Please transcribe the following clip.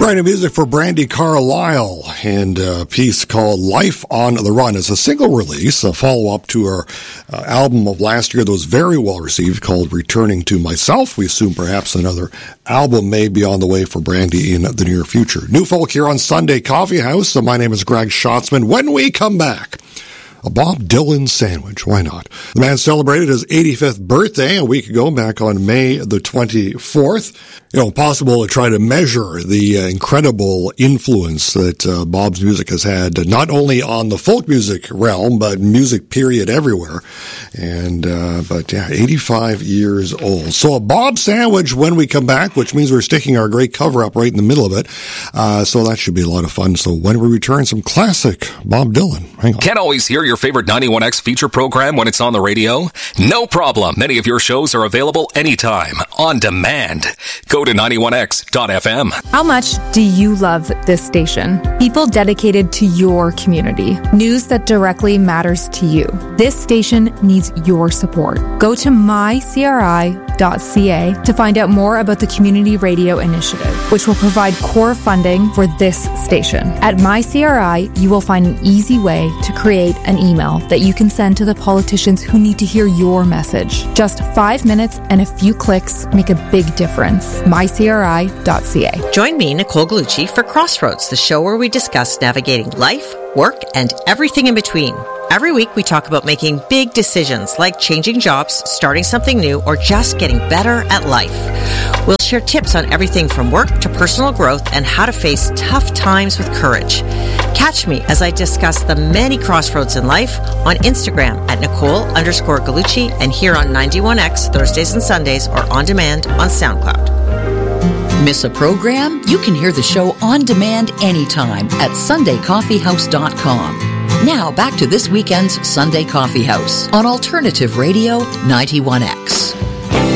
Brand new music for Brandi Carlile and a piece called Life on the Run. It's a single release, a follow-up to her album of last year that was very well received called Returning to Myself. We assume perhaps another album may be on the way for Brandi in the near future. New folk here on Sunday Coffee House. My name is Greg Schatzman. When we come back, a Bob Dylan sandwich. Why not? The man celebrated his 85th birthday a week ago, back on May the 24th. Possible to try to measure the incredible influence that Bob's music has had, not only on the folk music realm, but music period everywhere. But 85 years old. So a Bob sandwich when we come back, which means we're sticking our great cover up right in the middle of it. So that should be a lot of fun. So when we return, some classic Bob Dylan. Hang on. Can't always hear your favorite 91X feature program when it's on the radio? No problem. Many of your shows are available anytime, on demand. Go to 91X.fm. How much do you love this station? People dedicated to your community. News that directly matters to you. This station needs your support. Go to mycri.ca to find out more about the Community Radio Initiative, which will provide core funding for this station. At MyCRI, you will find an easy way to create an email that you can send to the politicians who need to hear your message. Just 5 minutes and a few clicks make a big difference. mycri.ca. Join me, Nicole Gallucci, for Crossroads, the show where we discuss navigating life, work, and everything in between. Every week, we talk about making big decisions like changing jobs, starting something new, or just getting better at life. We'll share tips on everything from work to personal growth and how to face tough times with courage. Catch me as I discuss the many crossroads in life on Instagram at Nicole_Gallucci and here on 91X Thursdays and Sundays or on demand on SoundCloud. Miss a program? You can hear the show on demand anytime at SundayCoffeehouse.com. Now back to this weekend's Sunday Coffee House on Alternative Radio 91X.